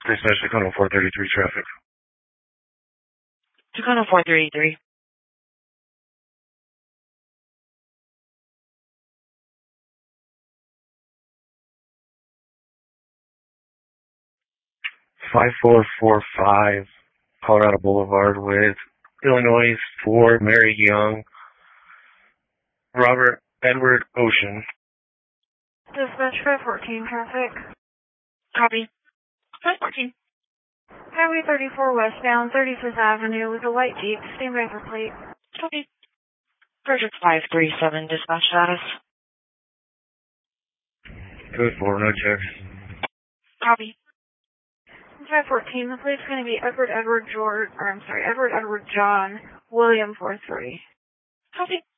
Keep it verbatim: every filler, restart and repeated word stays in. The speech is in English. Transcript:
Dispatch Tacoma four thirty-three traffic. Tacoma four thirty-three. five four four five Colorado Boulevard with Illinois for Mary Young, Robert Edward Ocean. Dispatch five fourteen traffic. Copy. five fourteen. Highway thirty-four westbound, thirty-fifth Avenue with a white Jeep. Stand by for plate. Copy. Perfect five three seven dispatch status. Good for no checks. Copy. five fourteen, the plate's going to be Edward Edward George, or I'm sorry, Edward Edward John, William four three. Copy.